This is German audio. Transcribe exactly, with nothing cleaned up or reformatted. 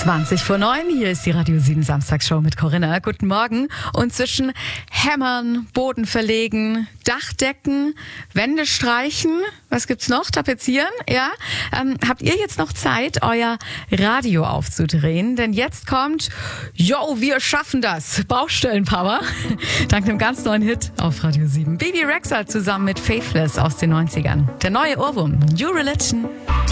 zwanzig vor neun, hier ist die Radio sieben Samstagsshow mit Corinna. Guten Morgen. Und zwischen Hämmern, Boden verlegen, Dachdecken, Wände streichen, was gibt's noch? Tapezieren, ja? Ähm, habt ihr jetzt noch Zeit, euer Radio aufzudrehen? Denn jetzt kommt, yo, wir schaffen das, Baustellenpower. Dank einem ganz neuen Hit auf Radio sieben. Baby Rexha zusammen mit Faithless aus den neunzigern. Der neue Ohrwurm, New Religion.